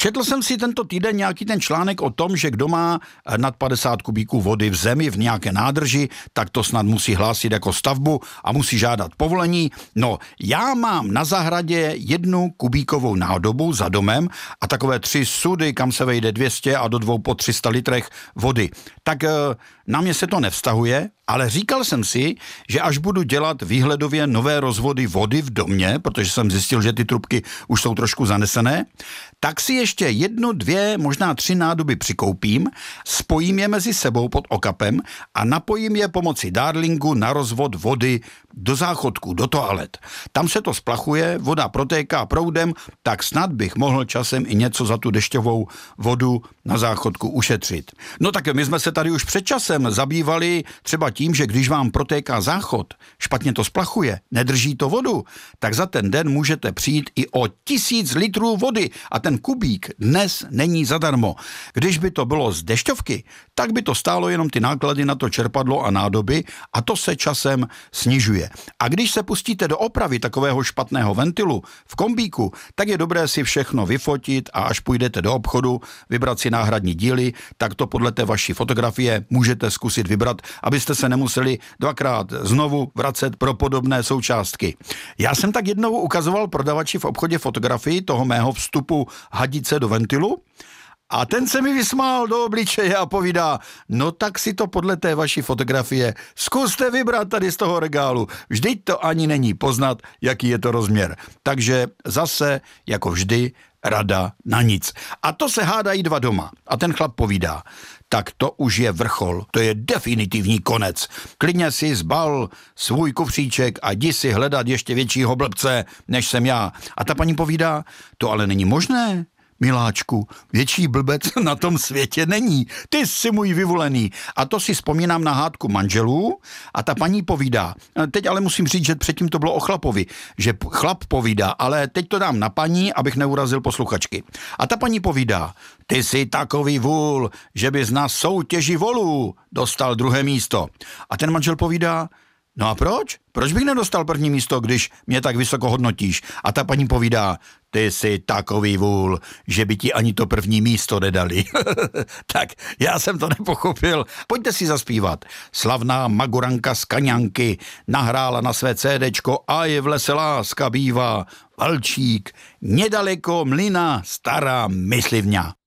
Četl jsem si tento týden nějaký ten článek o tom, že kdo má nad 50 kubíků vody v zemi v nějaké nádrži, tak to snad musí hlásit jako stavbu a musí žádat povolení. No, já mám na zahradě 1 kubíkovou nádobu za domem a takové 3 sudy, kam se vejde 200 a do 2 po 300 litrech vody. Tak na mě se to nevztahuje, ale říkal jsem si, že až budu dělat výhledově nové rozvody vody v domě, protože jsem zjistil, že ty trubky už jsou trošku zanesené, tak si ještě 1, 2, možná 3 nádoby přikoupím, spojím je mezi sebou pod okapem a napojím je pomocí Darlingu na rozvod vody do záchodku, do toalet. Tam se to splachuje, voda protéká proudem, tak snad bych mohl časem i něco za tu dešťovou vodu na záchodku ušetřit. No tak my jsme se tady už před časem zabývali třeba tím, že když vám protéká záchod, špatně to splachuje, nedrží to vodu, tak za ten den můžete přijít i o 1000 litrů vody a ten kubík dnes není zadarmo. Když by to bylo z dešťovky, tak by to stálo jenom ty náklady na to čerpadlo a nádoby a to se časem snižuje. A když se pustíte do opravy takového špatného ventilu v kombíku, tak je dobré si všechno vyfotit a až půjdete do obchodu vybrat si náhradní díly, tak to podle té vaší fotografie můžete zkusit vybrat, abyste se nemuseli 2krát znovu vracet pro podobné součástky. Já jsem tak jednou ukazoval prodavači v obchodě fotografii toho mého vstupu hadice do ventilu a ten se mi vysmál do obličeje a povídá, no tak si to podle té vaší fotografie zkuste vybrat tady z toho regálu. Vždyť to ani není poznat, jaký je to rozměr. Takže zase, jako vždy, rada na nic. A to se hádají 2 doma. A ten chlap povídá, tak to už je vrchol, to je definitivní konec. Klidně si zbal svůj kufříček a jdi si hledat ještě většího blbce, než jsem já. A ta paní povídá, to ale není možné. Miláčku, větší blbec na tom světě není. Ty jsi můj vyvolený. A to si vzpomínám na hádku manželů a ta paní povídá, teď ale musím říct, že předtím to bylo o chlapovi, že chlap povídá, ale teď to dám na paní, abych neurazil posluchačky. A ta paní povídá, ty jsi takový vůl, že bys na soutěži volů dostal 2. místo. A ten manžel povídá, no a proč? Proč bych nedostal 1. místo, když mě tak vysoko hodnotíš? A ta paní povídá, ty jsi takový vůl, že by ti ani to 1. místo nedali. Tak, já jsem to nepochopil. Pojďte si zaspívat. Slavná Magoranka z Kaňanky nahrála na své CDčko A je v lese láska bývá. Valčík, nedaleko mlyna stará myslivňa.